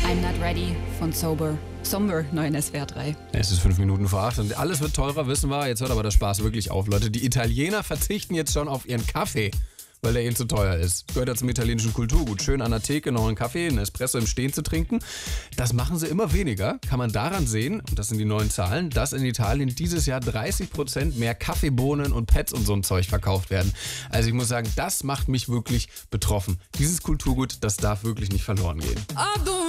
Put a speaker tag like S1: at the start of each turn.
S1: I'm Not Ready von Somber, neu in SWR 3.
S2: Es ist 5 Minuten vor 8 und alles wird teurer, wissen wir. Jetzt hört aber der Spaß wirklich auf, Leute. Die Italiener verzichten jetzt schon auf ihren Kaffee, weil der ihnen zu teuer ist. Gehört ja zum italienischen Kulturgut. Schön an der Theke noch einen Kaffee, einen Espresso im Stehen zu trinken. Das machen sie immer weniger. Kann man daran sehen, und das sind die neuen Zahlen, dass in Italien dieses Jahr 30% mehr Kaffeebohnen und Pads und so ein Zeug verkauft werden. Also ich muss sagen, das macht mich wirklich betroffen. Dieses Kulturgut, das darf wirklich nicht verloren gehen.